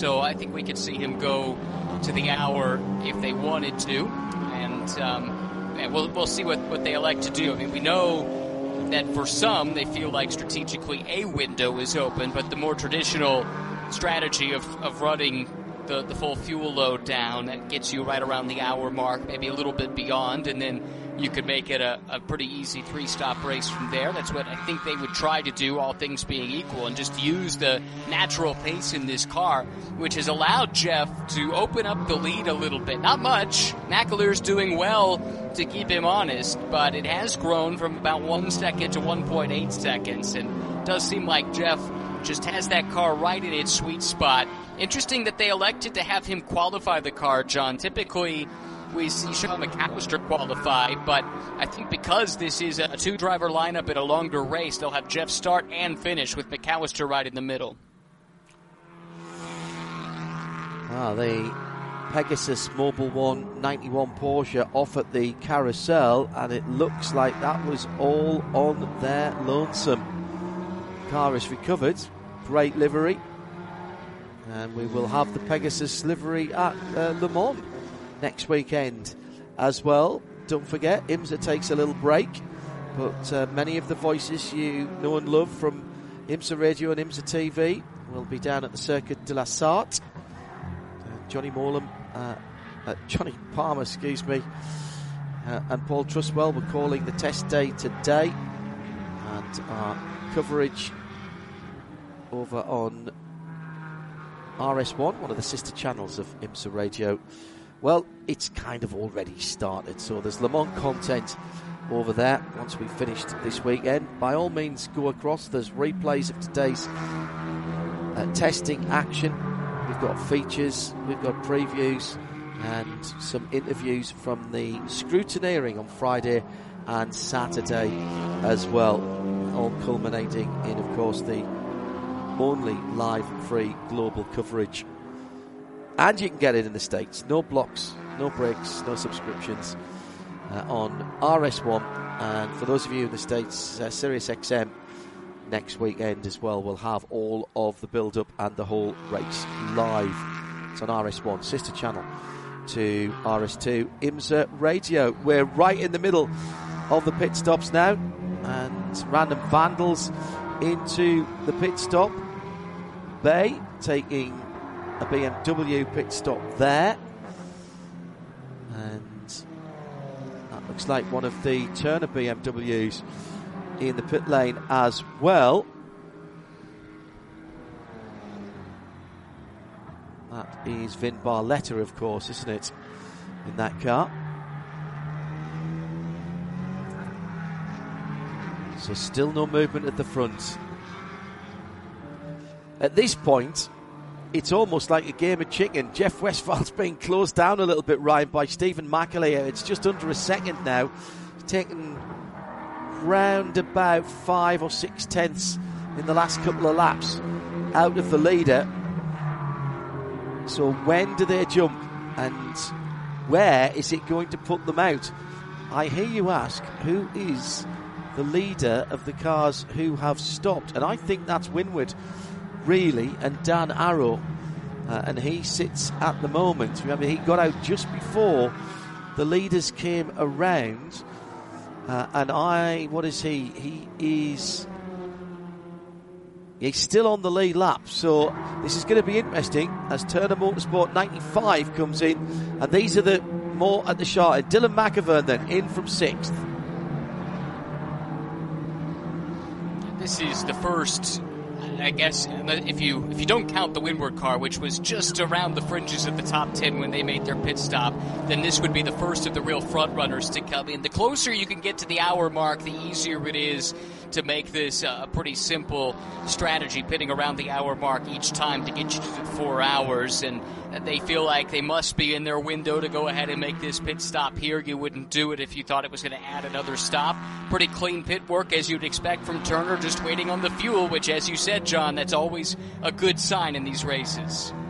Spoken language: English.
So I think we could see him go to the hour if they wanted to. And we'll see what they elect to do. I mean, we know that for some, they feel like strategically a window is open, but the more traditional strategy of running the full fuel load down, that gets you right around the hour mark, maybe a little bit beyond, and then you could make it a pretty easy 3-stop race from there. That's what I think they would try to do, all things being equal, and just use the natural pace in this car, which has allowed Jeff to open up the lead a little bit. Not much. McAleer's doing well to keep him honest, but it has grown from about 1 second to 1.8 seconds, and it does seem like Jeff just has that car right in its sweet spot. Interesting that they elected to have him qualify the car, John. Typically, we see Sean McAllister qualify, but I think because this is a two-driver lineup in a longer race, they'll have Jeff start and finish with McAllister right in the middle. The Pegasus Mobil 1 91 Porsche off at the carousel, and it looks like that was all on their lonesome. Car is recovered, great livery, and we will have the Pegasus livery at Le Mans next weekend as well. Don't forget, IMSA takes a little break, but many of the voices you know and love from IMSA Radio and IMSA TV will be down at the Circuit de la Sarthe. Johnny Palmer, and Paul Trustwell were calling the test day today, and our coverage over on RS1, one of the sister channels of IMSA Radio, well, it's kind of already started. So there's Le Mans content over there once we've finished this weekend. By all means, go across. There's replays of today's testing action. We've got features, we've got previews, and some interviews from the scrutineering on Friday and Saturday as well. All culminating in, of course, the only live free global coverage. And you can get it in the States. No blocks, no breaks, no subscriptions on RS1. And for those of you in the States, Sirius XM next weekend as well will have all of the build-up and the whole race live. It's on RS1, sister channel to RS2 IMSA Radio. We're right in the middle of the pit stops now, and random vandals into the pit stop bay, taking a BMW pit stop there, and that looks like one of the Turner BMWs in the pit lane as well. That is Vin Barletta, of course, isn't it, in that car? So still no movement at the front. At this point, it's almost like a game of chicken. Jeff Westphal's being closed down a little bit, Ryan, by Stephen McAleer. It's just under a second now. He's taken round about 5 or 6 tenths in the last couple of laps out of the leader. So when do they jump, and where is it going to put them out? I hear you ask, who is the leader of the cars who have stopped? And I think that's Winward, really, and Dan Arrow, and he sits at the moment. Remember, he got out just before the leaders came around, what is he? He's still on the lead lap, so this is going to be interesting as Turner Motorsport 95 comes in, and these are the more at the short. Dylan McIvern then in from 6th. This is the first, I guess, if you don't count the Windward car, which was just around the fringes of the top 10 when they made their pit stop, then this would be the first of the real front runners to come in. The closer you can get to the hour mark, the easier it is to make this a pretty simple strategy, pitting around the hour mark each time to get you to 4 hours, and they feel like they must be in their window to go ahead and make this pit stop here. You wouldn't do it if you thought it was going to add another stop. Pretty clean pit work, as you'd expect from Turner, just waiting on the fuel, which, as you said, John, that's always a good sign in these races.